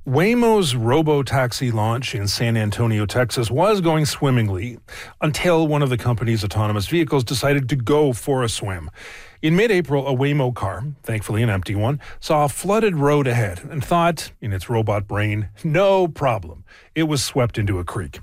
Waymo's robo-taxi launch in San Antonio, Texas was going swimmingly until one of the company's autonomous vehicles decided to go for a swim. In mid-April, a Waymo car, thankfully an empty one, saw a flooded road ahead and thought, in its robot brain, no problem. It was swept into a creek.